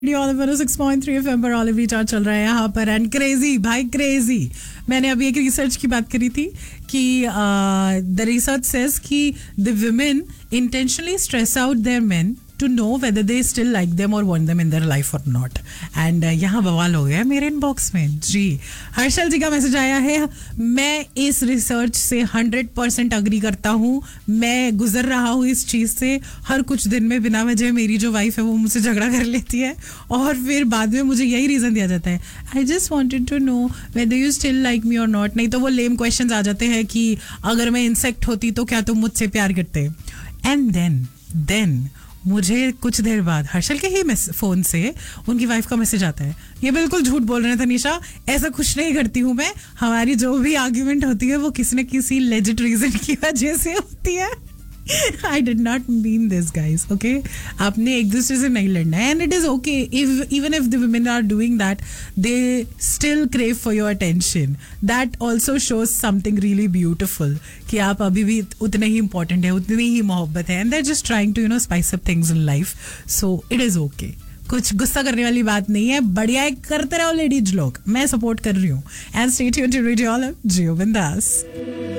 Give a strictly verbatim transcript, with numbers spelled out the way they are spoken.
Six point three FM पर olive recharge चल रहा है यहाँ पर एंड क्रेजी भाई क्रेजी। मैंने अभी एक रिसर्च की बात करी थी कि द रिसर्च सेज कि the women intentionally stress out their main to know whether they still like them or want them in their life or not. And uh, यहाँ बवाल हो गया मेरे इनबॉक्स में जी। हर्षल जी का मैसेज आया है, मैं इस रिसर्च से हंड्रेड परसेंट अग्री करता हूँ। मैं गुजर रहा हूँ इस चीज़ से। हर कुछ दिन में बिना वजह मेरी जो वाइफ है वो मुझसे झगड़ा कर लेती है और फिर बाद में मुझे यही रीज़न दिया जाता है, I just wanted to know whether you still like me और नॉट। नहीं तो वो लेम क्वेश्चन आ जाते हैं कि अगर मैं इंसेक्ट होती तो क्या तुम मुझसे प्यार करते। एंड देन देन मुझे कुछ देर बाद हर्षल के ही फोन से उनकी वाइफ का मैसेज आता है, ये बिल्कुल झूठ बोल रहे थे निशा, ऐसा कुछ नहीं करती हूँ मैं। हमारी जो भी आर्ग्यूमेंट होती है वो किसी न किसी लेजिट रीजन की वजह से होती है। I did not mean this guys, okay. आपने एक दूसरे से नहीं लड़ना है and it is okay if even if the women are doing that, they still crave for your attention. That also shows something really beautiful कि आप अभी भी उतने ही इंपॉर्टेंट है, उतनी ही मोहब्बत है and they are just trying to you know spice up things in life. So it is okay, कुछ गुस्सा करने वाली बात नहीं है। बढ़िया है, करते रहो लेडीज लोग, मैं सपोर्ट कर रही हूँ। And stay tuned to radio olive, जियो बिंदास।